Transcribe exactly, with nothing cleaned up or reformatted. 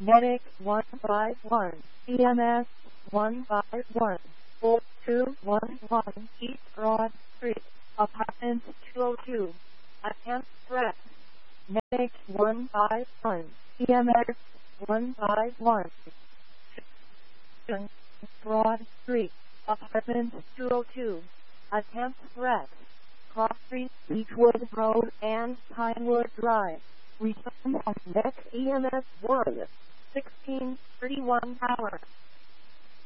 Medic one five one, E M S one five one, four two one one, East Broad Street, Apartment two oh two, Attempt Threat. Medic one five one, E M S one five one, Broad Street, Apartment two oh two, Attempt Threat. Cross Street, Beechwood Road, and Pinewood Drive. Return on Medic E M S one, sixteen thirty-one hour.